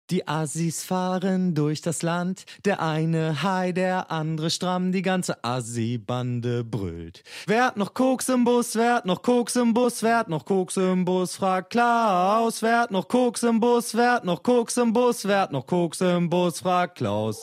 Die Assis fahren durch das Land, der eine high, der andere stramm, die ganze Assi-Bande brüllt. Wer hat noch Koks im Bus, wer hat noch Koks im Bus, wer hat noch Koks im Bus, fragt Klaus. Wer hat noch Koks im Bus, wer hat noch Koks im Bus, wer hat noch Koks im Bus, fragt Klaus.